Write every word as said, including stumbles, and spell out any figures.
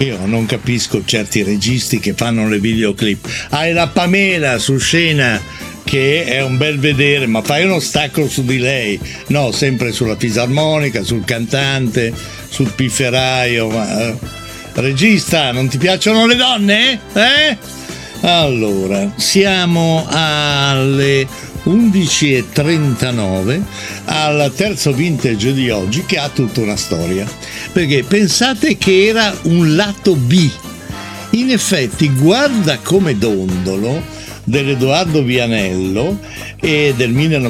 Io non capisco certi registi che fanno le videoclip. Hai la Pamela su scena che è un bel vedere, ma fai uno stacco su di lei. No, sempre sulla fisarmonica, sul cantante, sul pifferaio. Ma, eh, regista, non ti piacciono le donne? Eh? Allora, siamo alle undici e trentanove al terzo vintage di oggi, che ha tutta una storia, perché pensate che era un lato B. In effetti, Guarda come dondolo dell'Edoardo Vianello e del